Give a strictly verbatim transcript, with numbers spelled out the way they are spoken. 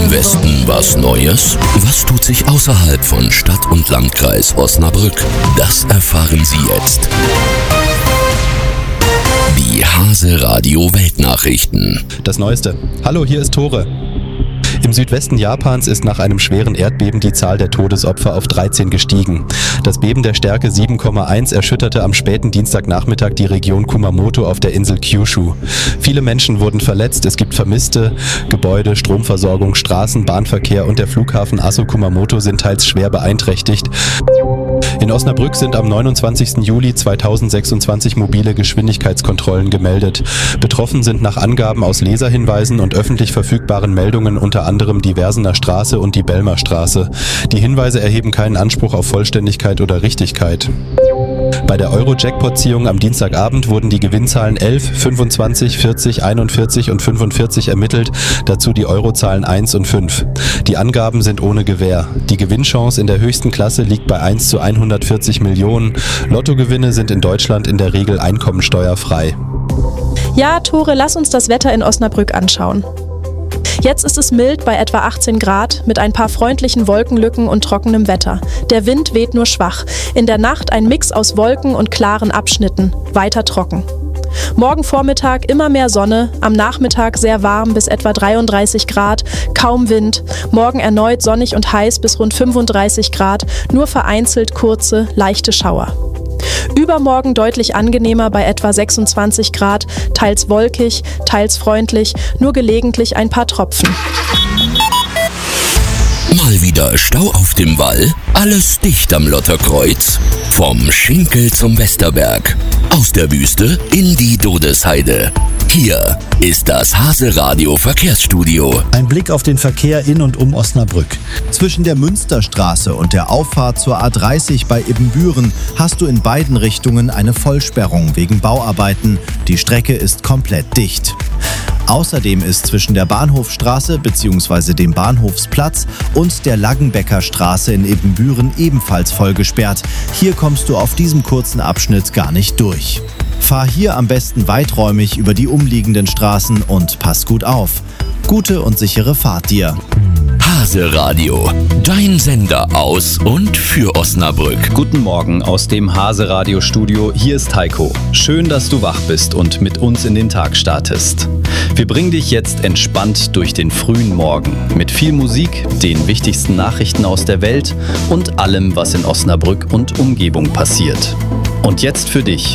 Im Westen was Neues? Was tut sich außerhalb von Stadt und Landkreis Osnabrück? Das erfahren Sie jetzt. Die Hase Radio Weltnachrichten. Das Neueste. Hallo, hier ist Tore. Im Südwesten Japans ist nach einem schweren Erdbeben die Zahl der Todesopfer auf dreizehn gestiegen. Das Beben der Stärke sieben Komma eins erschütterte am späten Dienstagnachmittag die Region Kumamoto auf der Insel Kyushu. Viele Menschen wurden verletzt, es gibt Vermisste. Gebäude, Stromversorgung, Straßen, Bahnverkehr und der Flughafen Aso Kumamoto sind teils schwer beeinträchtigt. In Osnabrück sind am neunundzwanzigsten Juli zweitausendsechsundzwanzig mobile Geschwindigkeitskontrollen gemeldet. Betroffen sind nach Angaben aus Leserhinweisen und öffentlich verfügbaren Meldungen unter anderem die Versener Straße und die Belmer Straße. Die Hinweise erheben keinen Anspruch auf Vollständigkeit oder Richtigkeit. Bei der Euro-Jackpot-Ziehung am Dienstagabend wurden die Gewinnzahlen elf, fünfundzwanzig, vierzig, einundvierzig und fünfundvierzig ermittelt, dazu die Eurozahlen eins und fünf. Die Angaben sind ohne Gewähr. Die Gewinnchance in der höchsten Klasse liegt bei eins zu hundertvierzig Millionen. Lottogewinne sind in Deutschland in der Regel einkommensteuerfrei. Ja, Tore, lass uns das Wetter in Osnabrück anschauen. Jetzt ist es mild bei etwa achtzehn Grad mit ein paar freundlichen Wolkenlücken und trockenem Wetter. Der Wind weht nur schwach. In der Nacht ein Mix aus Wolken und klaren Abschnitten. Weiter trocken. Morgen Vormittag immer mehr Sonne, am Nachmittag sehr warm bis etwa dreiunddreißig Grad, kaum Wind. Morgen erneut sonnig und heiß bis rund fünfunddreißig Grad, nur vereinzelt kurze, leichte Schauer. Übermorgen deutlich angenehmer bei etwa sechsundzwanzig Grad, teils wolkig, teils freundlich, nur gelegentlich ein paar Tropfen. Mal wieder Stau auf dem Wall? Alles dicht am Lotterkreuz? Vom Schinkel zum Westerberg. Aus der Wüste in die Dodesheide. Hier ist das Hase Radio Verkehrsstudio. Ein Blick auf den Verkehr in und um Osnabrück. Zwischen der Münsterstraße und der Auffahrt zur A dreißig bei Ibbenbüren hast du in beiden Richtungen eine Vollsperrung wegen Bauarbeiten. Die Strecke ist komplett dicht. Außerdem ist zwischen der Bahnhofstraße bzw. dem Bahnhofsplatz und der Laggenbecker Straße in Ibbenbüren ebenfalls voll gesperrt. Hier kommst du auf diesem kurzen Abschnitt gar nicht durch. Fahr hier am besten weiträumig über die umliegenden Straßen und pass gut auf. Gute und sichere Fahrt dir. Hase Radio, dein Sender aus und für Osnabrück. Guten Morgen aus dem Hase Radio Studio. Hier ist Heiko. Schön, dass du wach bist und mit uns in den Tag startest. Wir bringen dich jetzt entspannt durch den frühen Morgen mit viel Musik, den wichtigsten Nachrichten aus der Welt und allem, was in Osnabrück und Umgebung passiert. Und jetzt für dich